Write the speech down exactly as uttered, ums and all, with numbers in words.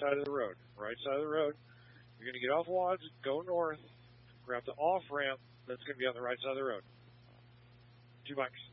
side of the road. Right side of the road. You're going to get off Watts, go north, grab the off ramp. That's going to be on the right side of the road. Two mics.